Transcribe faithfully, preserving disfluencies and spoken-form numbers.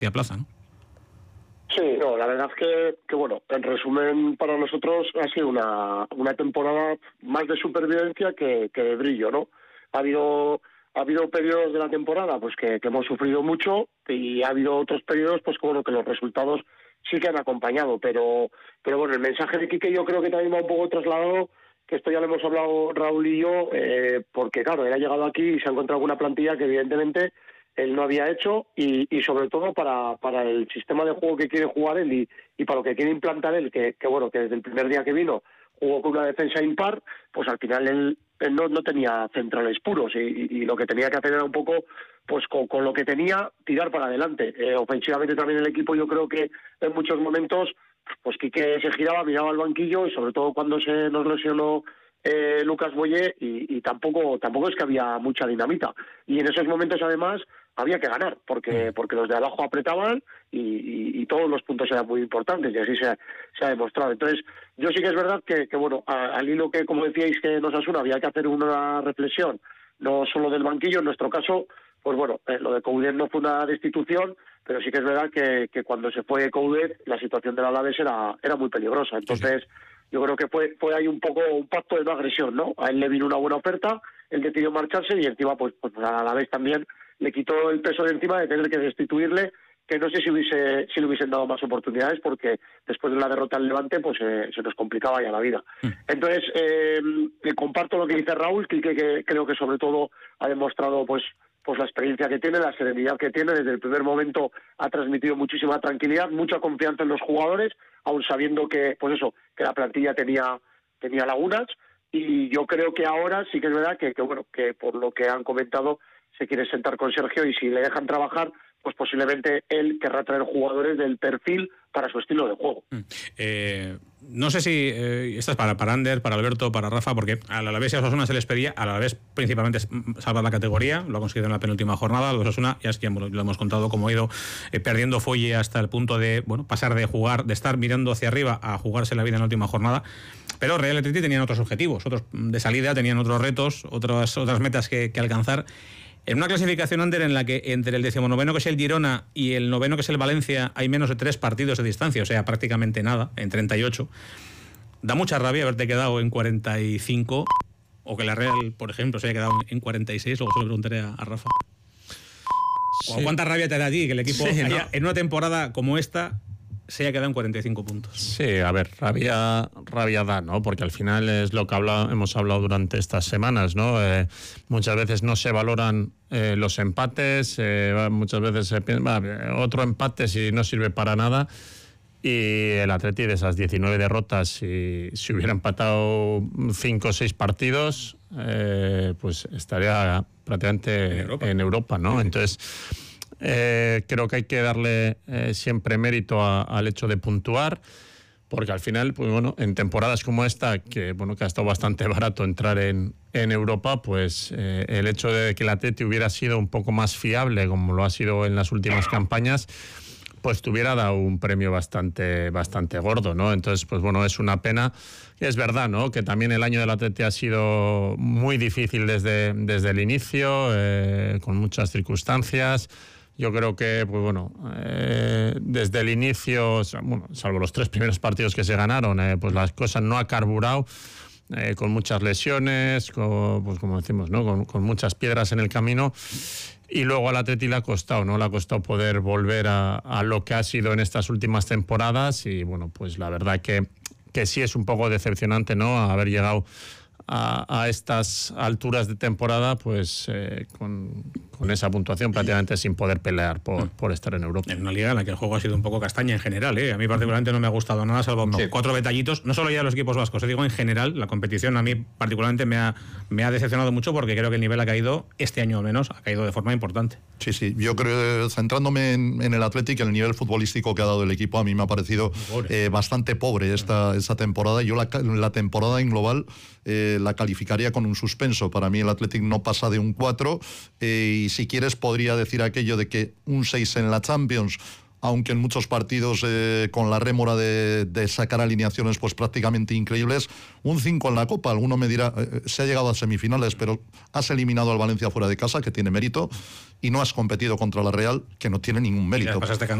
plaza, ¿no? Sí, no, la verdad es que, que, bueno, en resumen, para nosotros ha sido una, una temporada más de supervivencia que, que de brillo, ¿no? Ha habido ha habido periodos de la temporada pues que, que hemos sufrido mucho y ha habido otros periodos pues que, bueno, que los resultados sí que han acompañado, pero pero bueno, el mensaje de Quique yo creo que también va un poco trasladado, que esto ya lo hemos hablado Raúl y yo, eh, porque claro, él ha llegado aquí y se ha encontrado con una plantilla que evidentemente él no había hecho y, y sobre todo para, para el sistema de juego que quiere jugar él y, y para lo que quiere implantar él, que, que bueno, que desde el primer día que vino jugó con una defensa impar, pues al final él, él no, no tenía centrales puros y, y, y lo que tenía que hacer era un poco, pues con, con lo que tenía, tirar para adelante. Eh, ofensivamente también el equipo yo creo que en muchos momentos, pues Quique se giraba, miraba al banquillo y sobre todo cuando se nos lesionó eh, Lucas Boyé y, y tampoco tampoco es que había mucha dinamita. Y en esos momentos además había que ganar, porque porque los de abajo apretaban y, y, y todos los puntos eran muy importantes y así se, se ha demostrado. Entonces, yo sí que es verdad que, que bueno, a, al hilo que, como decíais, que nos Osasuna había que hacer una reflexión, no solo del banquillo, en nuestro caso, pues bueno, eh, lo de Coudet no fue una destitución, pero sí que es verdad que, que cuando se fue Coudet, la situación del Alavés era, era muy peligrosa. Entonces, yo creo que fue, fue ahí un poco un pacto de no agresión, ¿no? A él le vino una buena oferta, él decidió marcharse y encima, pues, pues a Alavés también le quitó el peso de encima de tener que destituirle, que no sé si hubiese si le hubiesen dado más oportunidades, porque después de la derrota al Levante pues eh, se nos complicaba ya la vida. Entonces, eh, comparto lo que dice Raúl, que, que, que creo que sobre todo ha demostrado pues pues la experiencia que tiene, la serenidad que tiene, desde el primer momento ha transmitido muchísima tranquilidad, mucha confianza en los jugadores, aun sabiendo que pues eso, que la plantilla tenía tenía lagunas, y yo creo que ahora sí que es verdad que, que bueno, que por lo que han comentado se quiere sentar con Sergio y si le dejan trabajar, pues posiblemente él querrá traer jugadores del perfil para su estilo de juego. Eh, no sé si eh, esta es para, para Ander, para Alberto, para Rafa, porque al Alavés y a Osasuna se les pedía, al Alavés principalmente salvar la categoría, lo ha conseguido en la penúltima jornada, a Osasuna ya es que lo hemos contado cómo ha ido eh, perdiendo fuelle hasta el punto de bueno pasar de jugar, de estar mirando hacia arriba a jugarse la vida en la última jornada. Pero Real Atleti tenían otros objetivos, otros de salida, tenían otros retos, otras, otras metas que, que alcanzar. En una clasificación, Ander, en la que entre el decimonoveno, que es el Girona, y el noveno, que es el Valencia, hay menos de tres partidos de distancia, o sea, prácticamente nada, en treinta y ocho. Da mucha rabia haberte quedado en cuarenta y cinco, o que la Real, por ejemplo, se haya quedado en cuarenta y seis, luego se lo preguntaré a, a Rafa. Sí. ¿O cuánta rabia te da a ti que el equipo, sí, haya, no. en una temporada como esta, se haya quedado en cuarenta y cinco puntos? Sí, a ver, rabia, rabia da, ¿no? Porque al final es lo que habla, hemos hablado durante estas semanas, ¿no? Eh, muchas veces no se valoran eh, los empates, eh, muchas veces se piensa, otro empate si no sirve para nada, y el Atleti de esas diecinueve derrotas, si, si hubiera empatado cinco o seis partidos, eh, pues estaría prácticamente en Europa, en Europa, ¿no? Sí. Entonces, Eh, creo que hay que darle eh, siempre mérito a, al hecho de puntuar, porque al final, pues bueno, en temporadas como esta, que bueno, que ha estado bastante barato entrar en, en Europa, pues eh, el hecho de que el Atleti hubiera sido un poco más fiable, como lo ha sido en las últimas campañas, pues te hubiera dado un premio bastante, bastante gordo, ¿no? Entonces, pues bueno, es una pena. Es verdad, ¿no? Que también el año del Atleti ha sido muy difícil desde, desde el inicio, eh, con muchas circunstancias. Yo creo que, pues bueno, eh, desde el inicio, bueno, salvo los tres primeros partidos que se ganaron, eh, pues las cosas no ha carburado, eh, con muchas lesiones, con, pues como decimos, ¿no? Con, con muchas piedras en el camino. Y luego al Atleti le ha costado, ¿no? Le ha costado poder volver a, a lo que ha sido en estas últimas temporadas. Y bueno, pues la verdad que, que sí es un poco decepcionante, ¿no? Haber llegado A, a estas alturas de temporada, pues eh, con, con esa puntuación prácticamente sin poder pelear por, por estar en Europa. En una liga en la que el juego ha sido un poco castaña en general, ¿eh? A mí particularmente no me ha gustado nada, salvo no. cuatro detallitos, no solo ya los equipos vascos, te digo en general, la competición a mí particularmente me ha, me ha decepcionado mucho, porque creo que el nivel ha caído, este año al menos, ha caído de forma importante. Sí, sí, yo creo, centrándome en, en el Athletic, el nivel futbolístico que ha dado el equipo a mí me ha parecido eh, bastante pobre esta, esta temporada. Yo la, la temporada en global eh, la calificaría con un suspenso. Para mí el Athletic no pasa de un cuatro, eh, y si quieres podría decir aquello de que un seis en la Champions aunque en muchos partidos eh, con la rémora de, de sacar alineaciones pues prácticamente increíbles. Un cinco en la Copa, alguno me dirá, eh, se ha llegado a semifinales, pero has eliminado al Valencia fuera de casa, que tiene mérito, y no has competido contra la Real, que no tiene ningún mérito.